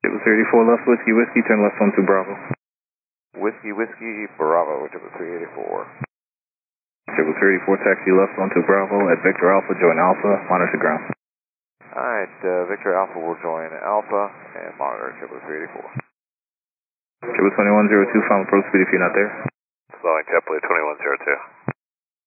Triple 384 left, Whiskey, Whiskey, turn left on to Bravo. Whiskey, Whiskey, Bravo, Triple 384. Triple 384, taxi left onto Bravo at Victor Alpha, join Alpha, monitor ground. Alright, Victor Alpha will join Alpha and monitor Triple 384. Triple 2102, final approach speed if you're not there. Slowing JetBlue 2102.